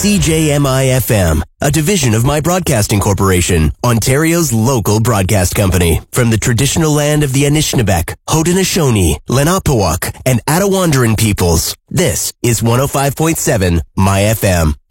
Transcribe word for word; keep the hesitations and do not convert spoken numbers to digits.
C J M I F M, a division of My Broadcasting Corporation, Ontario's local broadcast company. From the traditional land of the Anishinaabeg, Haudenosaunee, Lenapehouk, and Attawandaron peoples, this is one oh five point seven My F M.